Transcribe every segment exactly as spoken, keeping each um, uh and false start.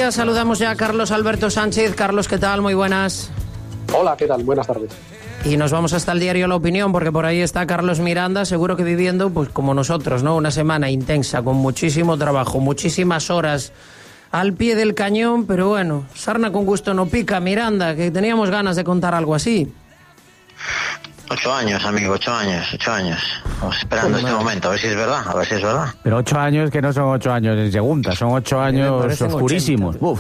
días, saludamos ya a Carlos Alberto Sánchez. Carlos, ¿qué tal? Muy buenas. Hola, ¿qué tal? Buenas tardes. Y nos vamos hasta el diario La Opinión, porque por ahí está Carlos Miranda, seguro que viviendo, pues como nosotros, ¿no? Una semana intensa, con muchísimo trabajo, muchísimas horas al pie del cañón, pero bueno, sarna con gusto no pica. Miranda, que teníamos ganas de contar algo así. Ocho años, amigo, ocho años, ocho años. Vamos esperando este momento, a ver si es verdad, a ver si es verdad. Pero ocho años que no son ocho años en segunda, son ocho años oscurísimos. Uf.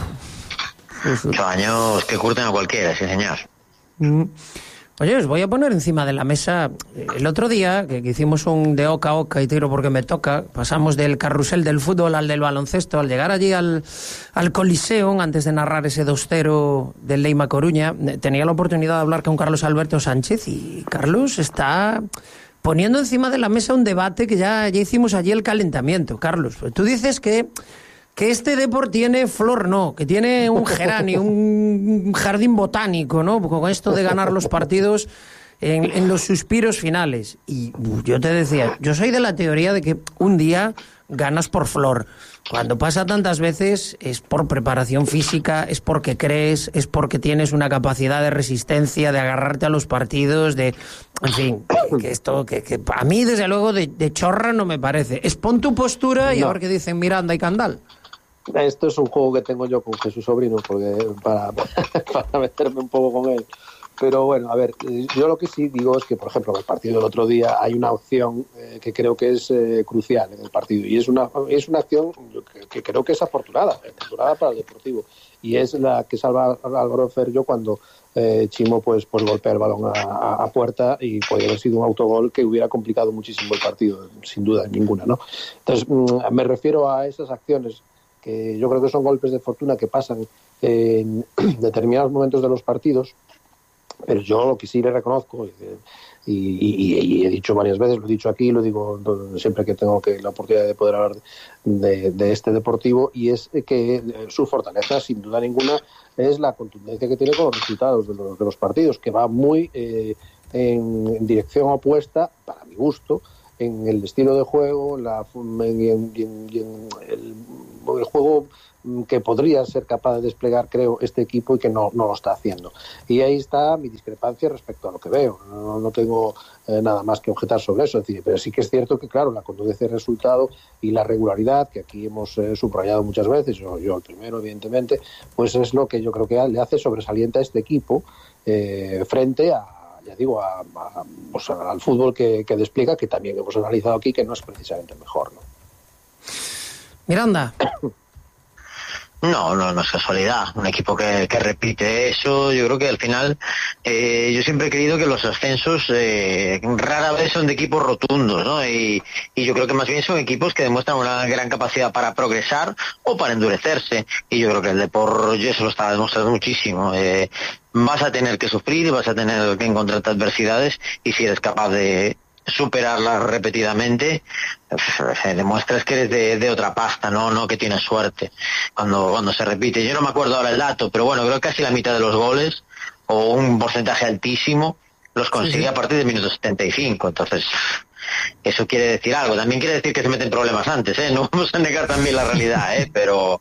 Ocho años que curten a cualquiera, sí señor. Mm. Oye, os voy a poner encima de la mesa. El otro día, que, que hicimos un de oca a oca y tiro porque me toca, pasamos del carrusel del fútbol al del baloncesto. Al llegar allí al, al Coliseo, antes de narrar ese dos cero del Leima Coruña, tenía la oportunidad de hablar con Carlos Alberto Sánchez, y Carlos está poniendo encima de la mesa un debate que ya, ya hicimos allí el calentamiento. Carlos, tú dices que que este Depor tiene flor, no, que tiene un geranio, un jardín botánico, ¿no? Con esto de ganar los partidos en, en los suspiros finales. Y yo te decía, yo soy de la teoría de que un día ganas por flor. Cuando pasa tantas veces es por preparación física, es porque crees, es porque tienes una capacidad de resistencia, de agarrarte a los partidos, de... En fin, que esto, que, que a mí desde luego de, de chorra no me parece. Es pon tu postura y no. A ver qué dicen Miranda y Candal. Esto es un juego que tengo yo con Jesús Sobrino, porque para, para meterme un poco con él. Pero bueno, a ver, yo lo que sí digo es que, por ejemplo, en el partido del otro día hay una opción eh, que creo que es eh, crucial en el partido, y es una es una acción que, que creo que es afortunada, afortunada para el Deportivo, y es la que salva a Álvaro Ferro cuando eh, Chimo pues pues golpea el balón a, a, a puerta, y podría haber sido un autogol que hubiera complicado muchísimo el partido, sin duda ninguna, ¿no? Entonces, mm, me refiero a esas acciones que yo creo que son golpes de fortuna que pasan en determinados momentos de los partidos, pero yo lo que sí le reconozco, y, y, y he dicho varias veces, lo he dicho aquí, lo digo siempre que tengo que la oportunidad de poder hablar de, de este Deportivo, y es que su fortaleza, sin duda ninguna, es la contundencia que tiene con los resultados de los, de los partidos, que va muy eh, en, en dirección opuesta, para mi gusto, en el estilo de juego, la, en, en, en, en el, el juego que podría ser capaz de desplegar, creo, este equipo, y que no, no lo está haciendo. Y ahí está mi discrepancia respecto a lo que veo. No, no tengo eh, nada más que objetar sobre eso. Es decir, pero sí que es cierto que, claro, la contundencia de resultado y la regularidad, que aquí hemos eh, subrayado muchas veces, yo, yo el primero, evidentemente, pues es lo que yo creo que le hace sobresaliente a este equipo eh, frente a ya digo, a, a, pues al fútbol que, que despliega, que también hemos analizado aquí, que no es precisamente el mejor, ¿no? Miranda. No, no, no es casualidad. Un equipo que, que repite eso, yo creo que al final, eh, yo siempre he creído que los ascensos eh, rara vez son de equipos rotundos, ¿no? Y, y yo creo que más bien son equipos que demuestran una gran capacidad para progresar o para endurecerse. Y yo creo que el Depor eso lo está demostrando muchísimo. Eh, vas a tener que sufrir y vas a tener que encontrarte adversidades, y si eres capaz de superarlas repetidamente, eh, demuestras que eres de, de otra pasta, no no que tienes suerte cuando cuando se repite. Yo no me acuerdo ahora el dato, pero bueno, creo que casi la mitad de los goles, o un porcentaje altísimo, los consigue sí, sí. a partir del minuto setenta y cinco. Entonces, eso quiere decir algo. También quiere decir que se meten problemas antes, ¿eh? No vamos a negar también la realidad, ¿eh? Pero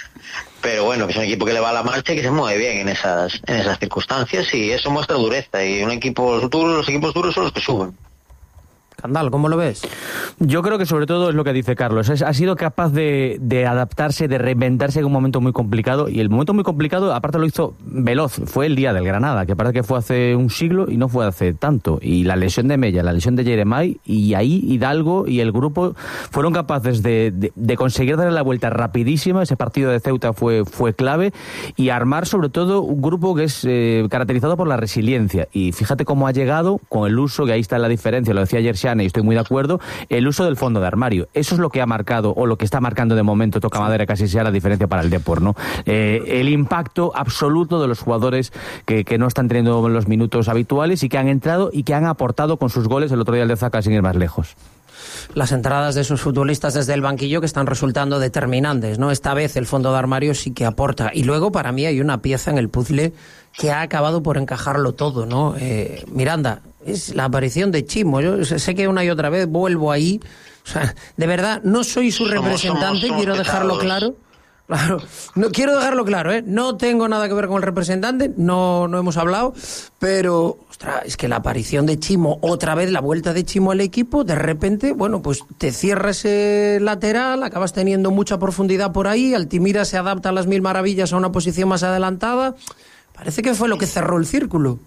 pero bueno, que es un equipo que le va a la marcha y que se mueve bien en esas en esas circunstancias, y eso muestra dureza. Y un equipo duro, los equipos duros son los que suben. Candal, ¿cómo lo ves? Yo creo que sobre todo es lo que dice Carlos, es, ha sido capaz de, de adaptarse, de reinventarse en un momento muy complicado, y el momento muy complicado aparte lo hizo veloz, fue el día del Granada, que parece que fue hace un siglo y no fue hace tanto, y la lesión de Mella, la lesión de Jeremai, y ahí Hidalgo y el grupo fueron capaces de, de, de conseguir darle la vuelta rapidísima. Ese partido de Ceuta fue, fue clave, y armar sobre todo un grupo que es eh, caracterizado por la resiliencia, y fíjate cómo ha llegado con el uso, que ahí está la diferencia, lo decía ayer Xane, y estoy muy de acuerdo, el uso del fondo de armario. Eso es lo que ha marcado, o lo que está marcando de momento, toca madera, casi sea la diferencia para el Depor, ¿no? Eh, el impacto absoluto de los jugadores que, que no están teniendo los minutos habituales, y que han entrado y que han aportado con sus goles. El otro día el de Zaca, sin ir más lejos. Las entradas de sus futbolistas desde el banquillo que están resultando determinantes, ¿no? Esta vez el fondo de armario sí que aporta. Y luego, para mí, hay una pieza en el puzzle que ha acabado por encajarlo todo, ¿no? Eh, Miranda, es la aparición de Chimo. Yo sé que una y otra vez vuelvo ahí. O sea, de verdad, no soy su somos, representante, somos, somos quiero dejarlo claro. Claro, no, quiero dejarlo claro, ¿eh? No tengo nada que ver con el representante, no, no hemos hablado, pero ostras, es que la aparición de Chimo, otra vez la vuelta de Chimo al equipo, de repente, bueno, pues te cierra ese lateral, acabas teniendo mucha profundidad por ahí, Altimira se adapta a las mil maravillas a una posición más adelantada, parece que fue lo que cerró el círculo.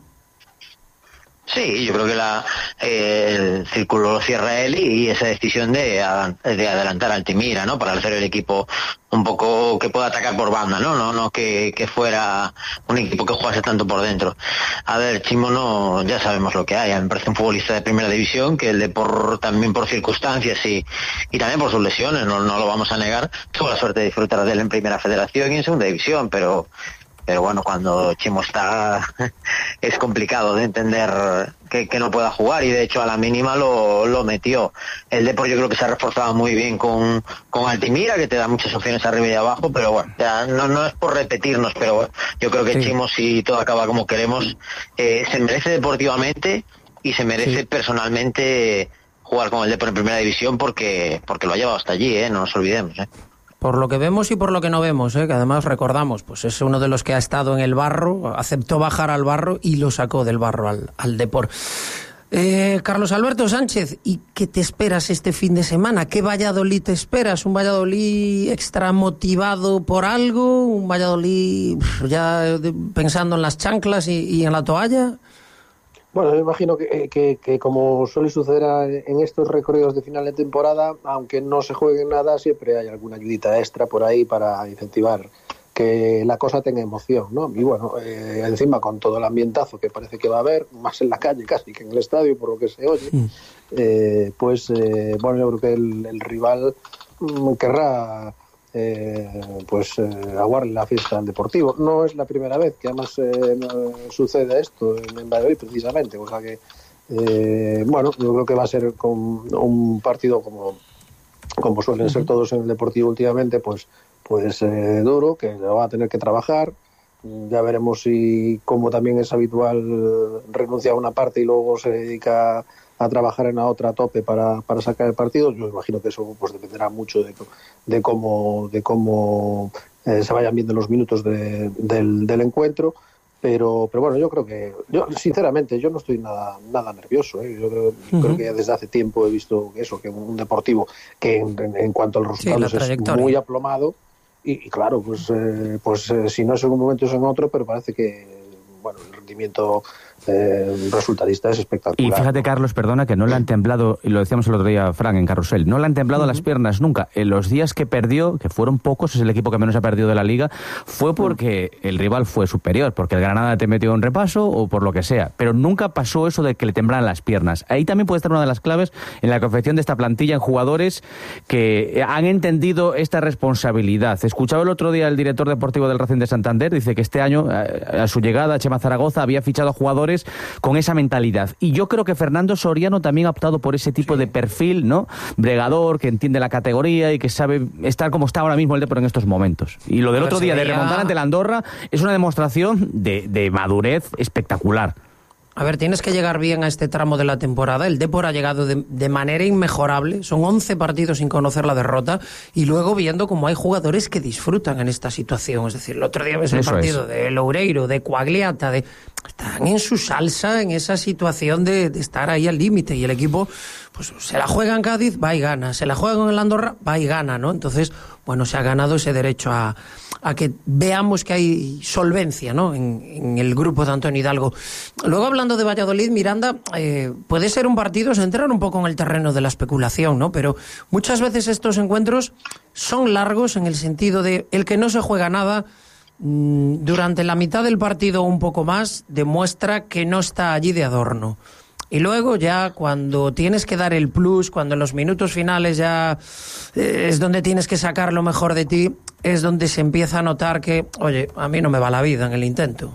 Sí, yo creo que la, eh, el círculo lo cierra él y, y esa decisión de, de adelantar a Altimira, ¿no? Para hacer el equipo un poco que pueda atacar por banda, ¿no? No, no que, que fuera un equipo que jugase tanto por dentro. A ver, Chimo no, ya sabemos lo que hay. Me parece un futbolista de primera división que el de por, también por circunstancias y, y también por sus lesiones, no, no lo vamos a negar. Tuvo la suerte de disfrutar de él en primera federación y en segunda división, pero Pero bueno, cuando Chimo está es complicado de entender que, que no pueda jugar y de hecho a la mínima lo, lo metió. El Depor yo creo que se ha reforzado muy bien con, con Altimira, que te da muchas opciones arriba y abajo, pero bueno, ya no, no es por repetirnos, pero bueno, yo creo que sí. Chimo, si todo acaba como queremos, eh, se merece deportivamente y se merece sí. personalmente jugar con el Depor en primera división porque, porque lo ha llevado hasta allí, ¿eh? No nos olvidemos, ¿eh? Por lo que vemos y por lo que no vemos, ¿eh? Que además recordamos, pues es uno de los que ha estado en el barro, aceptó bajar al barro y lo sacó del barro al, al Depor. Eh, Carlos Alberto Sánchez, ¿y qué te esperas este fin de semana? ¿Qué Valladolid te esperas? ¿Un Valladolid extra motivado por algo? ¿Un Valladolid ya pensando en las chanclas y, y en la toalla? Bueno, me imagino que, que, que como suele suceder en estos recorridos de final de temporada, aunque no se juegue nada, siempre hay alguna ayudita extra por ahí para incentivar que la cosa tenga emoción, ¿no? Y bueno, eh, encima con todo el ambientazo que parece que va a haber, más en la calle casi que en el estadio, por lo que se oye, mm. eh, pues eh, bueno, yo creo que el, el rival mm, querrá Eh, pues eh, aguarle la fiesta al Deportivo. No es la primera vez que además eh, no, sucede esto en, en Valladolid precisamente, o sea que eh, bueno, yo creo que va a ser con un partido como como suelen uh-huh. ser todos en el Deportivo últimamente, pues pues eh, duro, que lo va a tener que trabajar. Ya veremos si, como también es habitual, renuncia a una parte y luego se dedica a trabajar en la otra a tope para, para sacar el partido. Yo imagino que eso pues dependerá mucho de, de cómo, de cómo eh, se vayan viendo los minutos de, del, del encuentro. Pero, pero bueno, yo creo que, yo sinceramente, yo no estoy nada, nada nervioso, ¿eh? Yo creo, uh-huh. creo que desde hace tiempo he visto eso, que un Deportivo que en, en, en cuanto a los resultados sí, es muy aplomado. Y, y claro, pues, eh, pues eh, si no es en un momento es en otro, pero parece que bueno, el rendimiento eh, resultadista es espectacular. Y fíjate, Carlos, perdona, que no le han temblado, y lo decíamos el otro día, Fran, en Carrusel, no le han temblado uh-huh. las piernas nunca. En los días que perdió, que fueron pocos, es el equipo que menos ha perdido de la Liga, fue porque uh-huh. el rival fue superior, porque el Granada te metió un repaso o por lo que sea, pero nunca pasó eso de que le temblaran las piernas. Ahí también puede estar una de las claves en la confección de esta plantilla en jugadores que han entendido esta responsabilidad. Escuchaba el otro día el director deportivo del Racing de Santander, dice que este año, a su llegada, Chema Zaragoza había fichado a jugadores con esa mentalidad. Y yo creo que Fernando Soriano también ha optado por ese tipo sí. de perfil, ¿no? Bregador, que entiende la categoría y que sabe estar como está ahora mismo el Depor en estos momentos. Y lo del otro día de remontar ante la Andorra es una demostración de, de madurez espectacular. A ver, tienes que llegar bien a este tramo de la temporada. El Depor ha llegado de, de manera inmejorable. Son once partidos sin conocer la derrota. Y luego viendo cómo hay jugadores que disfrutan en esta situación. Es decir, el otro día ves el Eso partido es. de Loureiro, de Coagliata, de... están en su salsa, en esa situación de, de estar ahí al límite. Y el equipo, pues se la juega en Cádiz, va y gana. Se la juega con el Andorra, va y gana, ¿no? Entonces, bueno, se ha ganado ese derecho a, a que veamos que hay solvencia, ¿no? En, en el grupo de Antonio Hidalgo. Luego, hablando de Valladolid, Miranda, eh, puede ser un partido, se entrar un poco en el terreno de la especulación, ¿no? Pero muchas veces estos encuentros son largos en el sentido de el que no se juega nada mmm, durante la mitad del partido o un poco más demuestra que no está allí de adorno. Y luego ya cuando tienes que dar el plus, cuando en los minutos finales ya eh, es donde tienes que sacar lo mejor de ti, es donde se empieza a notar que, oye, a mí no me va la vida en el intento.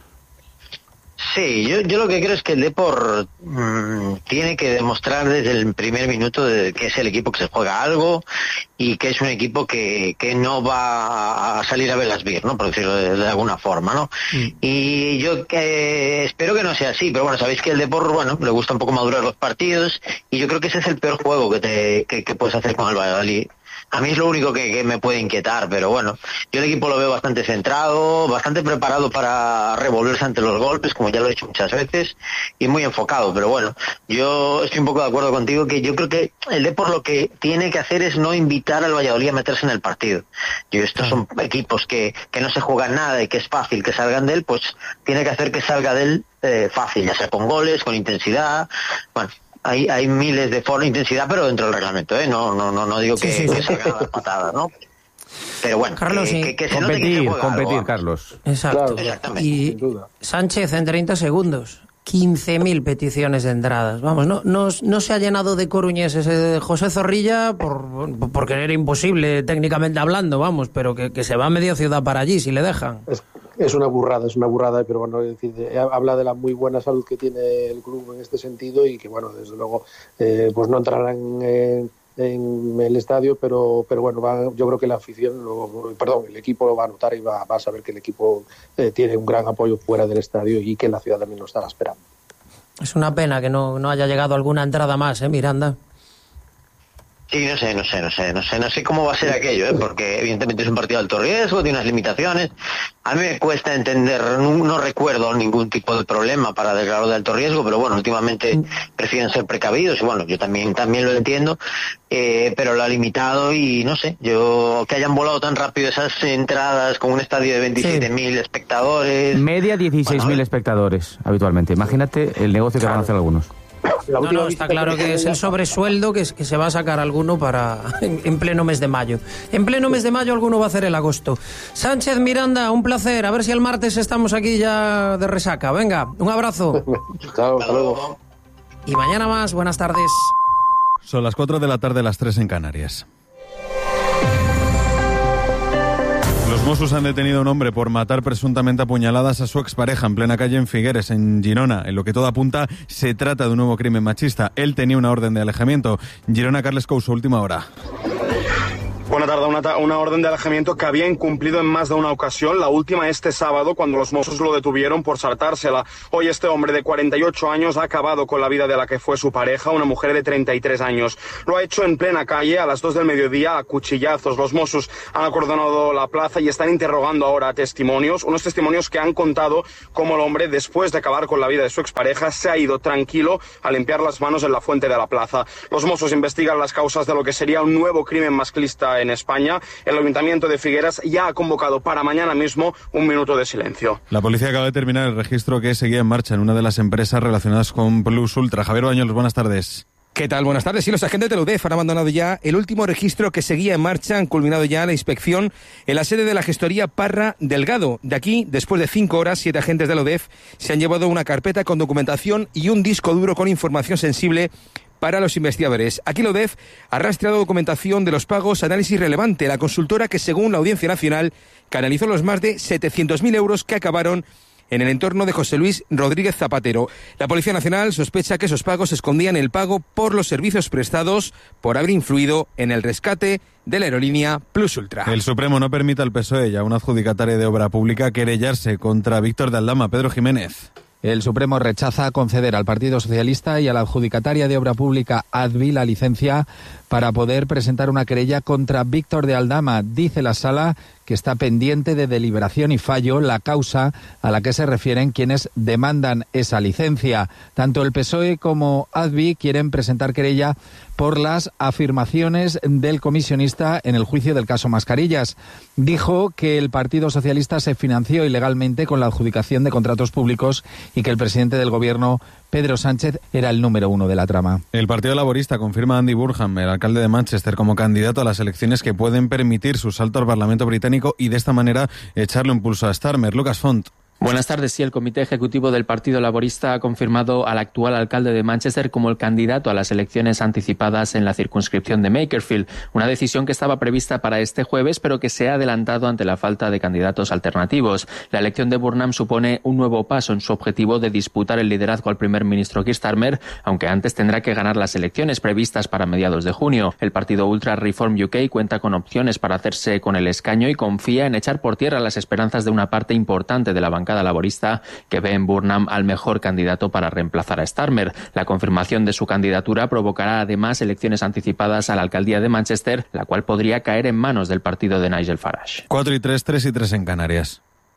Sí, yo, yo lo que creo es que el Depor mmm, tiene que demostrar desde el primer minuto de que es el equipo que se juega algo y que es un equipo que, que no va a salir a Velasbir, ¿no? Por decirlo de, de alguna forma, ¿no? Mm. Y yo que espero que no sea así, pero bueno, sabéis que el Depor, bueno, le gusta un poco madurar los partidos y yo creo que ese es el peor juego que te que, que puedes hacer con el Valladolid. A mí es lo único que, que me puede inquietar, pero bueno, yo el equipo lo veo bastante centrado, bastante preparado para revolverse ante los golpes, como ya lo he hecho muchas veces, y muy enfocado, pero bueno, yo estoy un poco de acuerdo contigo que yo creo que el Depor lo que tiene que hacer es no invitar al Valladolid a meterse en el partido. Y estos son equipos que, que no se juegan nada y que es fácil que salgan de él, pues tiene que hacer que salga de él eh, fácil, ya sea con goles, con intensidad, bueno. Hay, hay miles de formas de intensidad, pero dentro del reglamento, ¿eh? No, no, no, no digo que, sí, sí, sí. que salgan las patadas, ¿no? Pero bueno, Carlos, que, sí. que, que se competir, note que se juega competir, algo, Carlos. Exacto. Claro, exactamente. Y Sánchez en treinta segundos. quince mil peticiones de entradas. Vamos, no, no, no se ha llenado de coruñeses ese José Zorrilla por, porque era imposible técnicamente hablando, vamos, pero que, que se va a media ciudad para allí si le dejan. Es, es una burrada, es una burrada, pero bueno, es decir, habla de la muy buena salud que tiene el club en este sentido y que bueno, desde luego, eh, pues no entrarán en, en el estadio, pero pero bueno, va, yo creo que la afición, lo, perdón, el equipo lo va a notar y va, va a saber que el equipo eh, tiene un gran apoyo fuera del estadio y que la ciudad también lo estará esperando. Es una pena que no, no haya llegado alguna entrada más, ¿eh, Miranda? Sí, no sé, no sé, no sé, no sé, no sé cómo va a ser aquello, ¿eh? Porque evidentemente es un partido de alto riesgo, tiene unas limitaciones. A mí me cuesta entender, no, no recuerdo ningún tipo de problema para declararlo de alto riesgo, pero bueno, últimamente prefieren ser precavidos y bueno, yo también también lo entiendo, eh, pero lo ha limitado y no sé, yo que hayan volado tan rápido esas entradas con un estadio de veintisiete mil sí. espectadores. Media dieciséis mil bueno, espectadores habitualmente. Imagínate el negocio que claro. van a hacer algunos. La no, no, está claro que es el sobresueldo que, que se va a sacar alguno para en, en pleno mes de mayo. En pleno mes de mayo alguno va a hacer el agosto. Sánchez, Miranda, un placer. A ver si el martes estamos aquí ya de resaca. Venga, un abrazo. Chao, hasta luego. Y mañana más. Buenas tardes. Son las cuatro de la tarde, las tres en Canarias. Los Mossos han detenido a un hombre por matar presuntamente a puñaladas a su expareja en plena calle en Figueres, en Girona. En lo que todo apunta, se trata de un nuevo crimen machista. Él tenía una orden de alejamiento. Girona, Carles Couso, última hora. Buena tarde, una, una orden de alejamiento que había incumplido en más de una ocasión, la última este sábado cuando los Mossos lo detuvieron por saltársela. Hoy este hombre de cuarenta y ocho años ha acabado con la vida de la que fue su pareja, una mujer de treinta y tres años. Lo ha hecho en plena calle a las dos del mediodía a cuchillazos. Los Mossos han acordonado la plaza y están interrogando ahora a testimonios, unos testimonios que han contado cómo el hombre, después de acabar con la vida de su expareja, se ha ido tranquilo a limpiar las manos en la fuente de la plaza. Los Mossos investigan las causas de lo que sería un nuevo crimen masclista en España. El Ayuntamiento de Figueras ya ha convocado para mañana mismo un minuto de silencio. La policía acaba de terminar el registro que seguía en marcha en una de las empresas relacionadas con Plus Ultra. Javier Bañols, buenas tardes. ¿Qué tal? Buenas tardes. Sí, los agentes de la U D E F han abandonado ya el último registro que seguía en marcha. Han culminado ya la inspección en la sede de la gestoría Parra Delgado. De aquí, después de cinco horas, siete agentes de la U D E F se han llevado una carpeta con documentación y un disco duro con información sensible para los investigadores. Aquí la U D E F ha rastreado documentación de los pagos Análisis Relevante, la consultora que, según la Audiencia Nacional, canalizó los más de setecientos mil euros que acabaron en el entorno de José Luis Rodríguez Zapatero. La Policía Nacional sospecha que esos pagos escondían el pago por los servicios prestados por haber influido en el rescate de la aerolínea Plus Ultra. El Supremo no permite al P S O E y a una adjudicataria de obra pública querellarse contra Víctor de Aldama. Pedro Jiménez. El Supremo rechaza conceder al Partido Socialista y a la adjudicataria de obra pública Advi la licencia para poder presentar una querella contra Víctor de Aldama. Dice la Sala que está pendiente de deliberación y fallo la causa a la que se refieren quienes demandan esa licencia. Tanto el P S O E como Advi quieren presentar querella por las afirmaciones del comisionista en el juicio del caso Mascarillas. Dijo que el Partido Socialista se financió ilegalmente con la adjudicación de contratos públicos y que el presidente del Gobierno, Pedro Sánchez, era el número uno de la trama. El Partido Laborista confirma a Andy Burnham, el alcalde de Manchester, como candidato a las elecciones que pueden permitir su salto al Parlamento británico y de esta manera echarle un pulso a Starmer. Lucas Font. Buenas tardes. Sí, el Comité Ejecutivo del Partido Laborista ha confirmado al actual alcalde de Manchester como el candidato a las elecciones anticipadas en la circunscripción de Makerfield, una decisión que estaba prevista para este jueves, pero que se ha adelantado ante la falta de candidatos alternativos. La elección de Burnham supone un nuevo paso en su objetivo de disputar el liderazgo al primer ministro Keir Starmer, aunque antes tendrá que ganar las elecciones previstas para mediados de junio. El partido Ultra Reform U K cuenta con opciones para hacerse con el escaño y confía en echar por tierra las esperanzas de una parte importante de la bancada bancada laborista, que ve en Burnham al mejor candidato para reemplazar a Starmer. La confirmación de su candidatura provocará además elecciones anticipadas a la alcaldía de Manchester, la cual podría caer en manos del partido de Nigel Farage. Cuatro y tres, tres y tres en Canarias.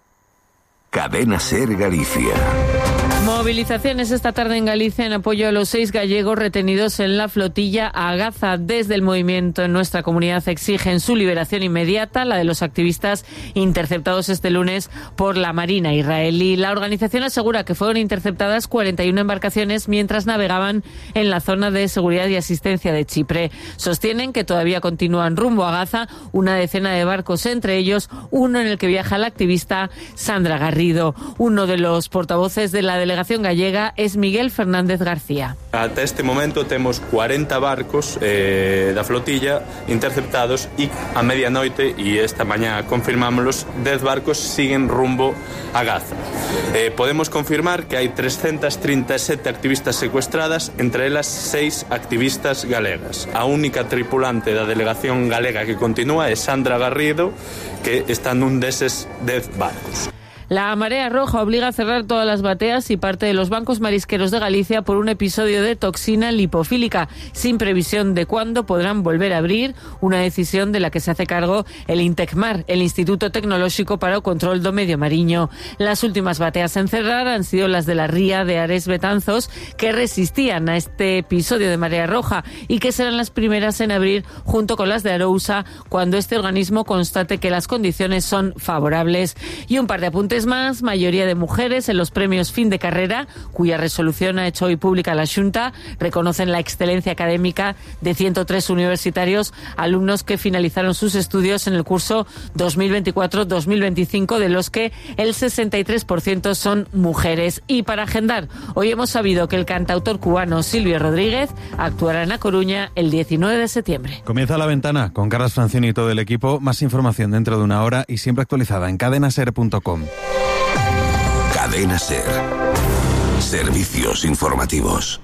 Cadena SER Galicia. Movilizaciones esta tarde en Galicia en apoyo a los seis gallegos retenidos en la flotilla a Gaza. Desde el movimiento en nuestra comunidad exigen su liberación inmediata, la de los activistas interceptados este lunes por la Marina israelí. La organización asegura que fueron interceptadas cuarenta y una embarcaciones mientras navegaban en la zona de seguridad y asistencia de Chipre. Sostienen que todavía continúan rumbo a Gaza una decena de barcos, entre ellos uno en el que viaja la activista Sandra Garrido. Uno de los portavoces de la delegación gallega es Miguel Fernández García. Ata este momento temos cuarenta barcos eh, da flotilla interceptados e a medianoite, e esta mañá confirmámoslos, dez barcos siguen rumbo a Gaza. Eh, podemos confirmar que hai trescentas trinta e sete activistas secuestradas, entre elas seis activistas galegas. A única tripulante da delegación galega que continúa é Sandra Garrido, que está nun deses dez barcos. La marea roja obliga a cerrar todas las bateas y parte de los bancos marisqueros de Galicia por un episodio de toxina lipofílica, sin previsión de cuándo podrán volver a abrir, una decisión de la que se hace cargo el INTECMAR, el Instituto Tecnolóxico para o Control do Medio Mariño. Las últimas bateas en cerrar han sido las de la ría de Ares Betanzos, que resistían a este episodio de marea roja y que serán las primeras en abrir junto con las de Arousa cuando este organismo constate que las condiciones son favorables. Y un par de apuntes más, mayoría de mujeres en los premios Fin de Carrera, cuya resolución ha hecho hoy pública la Xunta, reconocen la excelencia académica de ciento tres universitarios, alumnos que finalizaron sus estudios en el curso dos mil veinticuatro dos mil veinticinco, de los que el sesenta y tres por ciento son mujeres. Y para agendar, hoy hemos sabido que el cantautor cubano Silvio Rodríguez actuará en A Coruña el diecinueve de septiembre. Comienza La Ventana con Carlos Francini y todo el equipo. Más información dentro de una hora y siempre actualizada en cadena ser punto com. Cadena SER. Servicios informativos.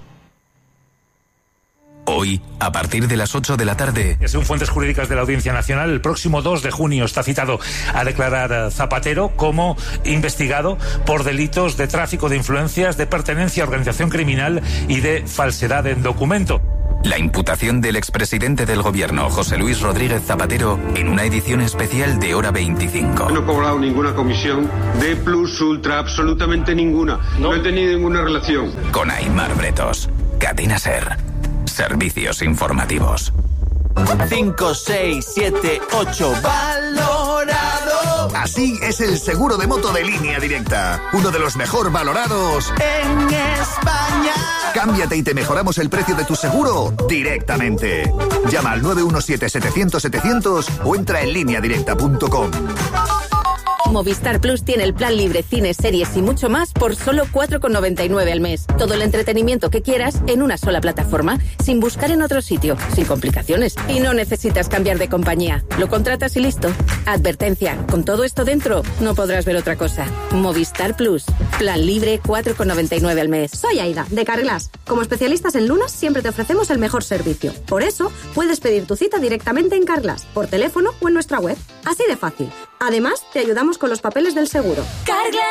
Hoy, a partir de las ocho de la tarde... Según fuentes jurídicas de la Audiencia Nacional, el próximo dos de junio está citado a declarar Zapatero como investigado por delitos de tráfico de influencias, de pertenencia a organización criminal y de falsedad en documento. La imputación del expresidente del gobierno, José Luis Rodríguez Zapatero, en una edición especial de Hora veinticinco. No he cobrado ninguna comisión de plus ultra, absolutamente ninguna. No, no he tenido ninguna relación. Con Aimar Bretos. Cadena SER. Servicios informativos. cinco, seis, siete, ocho. Valorado. Así es el seguro de moto de Línea Directa. Uno de los mejor valorados en España. Cámbiate y te mejoramos el precio de tu seguro directamente. Llama al nueve uno siete, setecientos, setecientos o entra en línea directa punto com. Movistar Plus tiene el plan libre, cines, series y mucho más por solo cuatro con noventa y nueve al mes. Todo el entretenimiento que quieras en una sola plataforma, sin buscar en otro sitio, sin complicaciones. Y no necesitas cambiar de compañía. Lo contratas y listo. Advertencia, con todo esto dentro, no podrás ver otra cosa. Movistar Plus, plan libre, cuatro con noventa y nueve al mes. Soy Aida, de Carglass. Como especialistas en lunas, siempre te ofrecemos el mejor servicio. Por eso, puedes pedir tu cita directamente en Carglass, por teléfono o en nuestra web. Así de fácil. Además, te ayudamos con los papeles del seguro. Carglass